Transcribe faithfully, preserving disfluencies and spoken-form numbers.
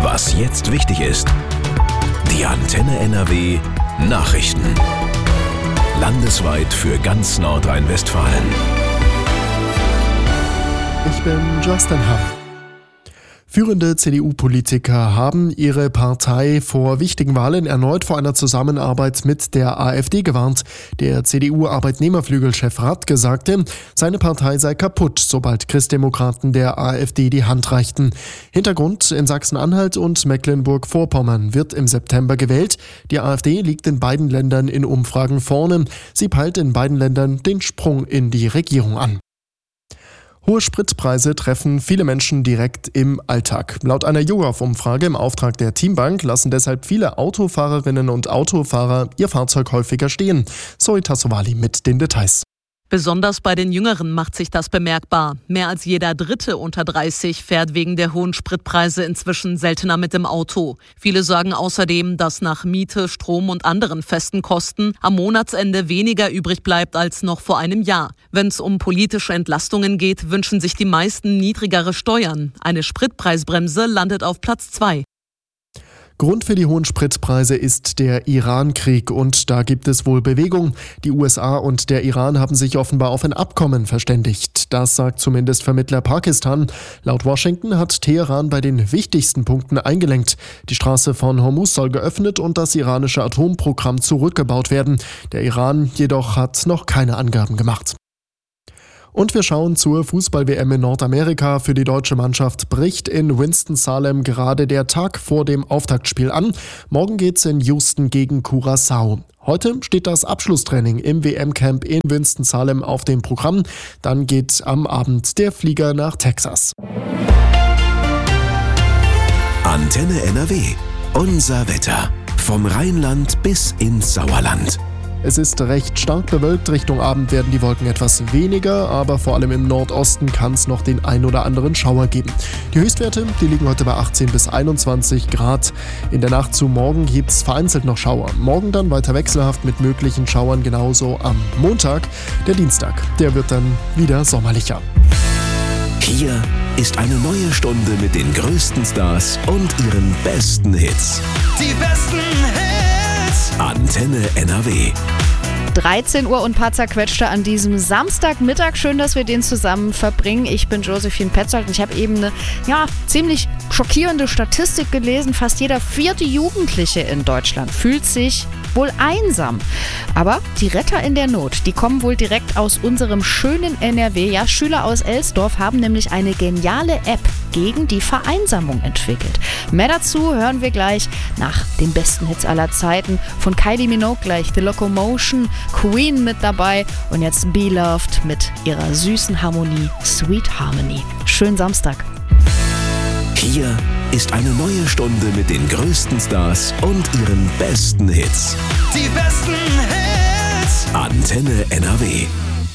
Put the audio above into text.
Was jetzt wichtig ist. Die Antenne N R W Nachrichten. Landesweit für ganz Nordrhein-Westfalen. Ich bin Justin Hamm. Führende C D U-Politiker haben ihre Partei vor wichtigen Wahlen erneut vor einer Zusammenarbeit mit der AfD gewarnt. Der C D U-Arbeitnehmerflügelchef Radke sagte, seine Partei sei kaputt, sobald Christdemokraten der AfD die Hand reichten. Hintergrund: in Sachsen-Anhalt und Mecklenburg-Vorpommern wird im September gewählt. Die AfD liegt in beiden Ländern in Umfragen vorne. Sie peilt in beiden Ländern den Sprung in die Regierung an. Hohe Spritpreise treffen viele Menschen direkt im Alltag. Laut einer YouGov-Umfrage im Auftrag der Teambank lassen deshalb viele Autofahrerinnen und Autofahrer ihr Fahrzeug häufiger stehen. Zoe Tassovali mit den Details. Besonders bei den Jüngeren macht sich das bemerkbar. Mehr als jeder Dritte unter dreißig fährt wegen der hohen Spritpreise inzwischen seltener mit dem Auto. Viele sagen außerdem, dass nach Miete, Strom und anderen festen Kosten am Monatsende weniger übrig bleibt als noch vor einem Jahr. Wenn es um politische Entlastungen geht, wünschen sich die meisten niedrigere Steuern. Eine Spritpreisbremse landet auf Platz zwei. Grund für die hohen Spritpreise ist der Iran-Krieg und da gibt es wohl Bewegung. Die U S A und der Iran haben sich offenbar auf ein Abkommen verständigt. Das sagt zumindest Vermittler Pakistan. Laut Washington hat Teheran bei den wichtigsten Punkten eingelenkt. Die Straße von Hormuz soll geöffnet und das iranische Atomprogramm zurückgebaut werden. Der Iran jedoch hat noch keine Angaben gemacht. Und wir schauen zur Fußball-W M in Nordamerika. Für die deutsche Mannschaft bricht in Winston-Salem gerade der Tag vor dem Auftaktspiel an. Morgen geht's in Houston gegen Curaçao. Heute steht das Abschlusstraining im W M-Camp in Winston-Salem auf dem Programm. Dann geht am Abend der Flieger nach Texas. Antenne N R W. Unser Wetter. Vom Rheinland bis ins Sauerland. Es ist recht stark bewölkt. Richtung Abend werden die Wolken etwas weniger, aber vor allem im Nordosten kann es noch den ein oder anderen Schauer geben. Die Höchstwerte, die liegen heute bei achtzehn bis einundzwanzig Grad. In der Nacht zu morgen gibt es vereinzelt noch Schauer. Morgen dann weiter wechselhaft mit möglichen Schauern, genauso am Montag. Der Dienstag, der wird dann wieder sommerlicher. Hier ist eine neue Stunde mit den größten Stars und ihren besten Hits. Die besten Hits! Antenne N R W. dreizehn Uhr und ein paar zerquetschte an diesem Samstagmittag. Schön, dass wir den zusammen verbringen. Ich bin Josephine Petzold und ich habe eben eine ja, ziemlich schockierende Statistik gelesen. Fast jeder vierte Jugendliche in Deutschland fühlt sich wohl einsam. Aber die Retter in der Not, die kommen wohl direkt aus unserem schönen N R W. Ja, Schüler aus Elsdorf haben nämlich eine geniale App gegen die Vereinsamung entwickelt. Mehr dazu hören wir gleich nach den besten Hits aller Zeiten. Von Kylie Minogue gleich The Locomotion, Queen mit dabei und jetzt Beloved mit ihrer süßen Harmonie Sweet Harmony. Schönen Samstag. Hier ist eine neue Stunde mit den größten Stars und ihren besten Hits. Die besten Hits! Antenne N R W.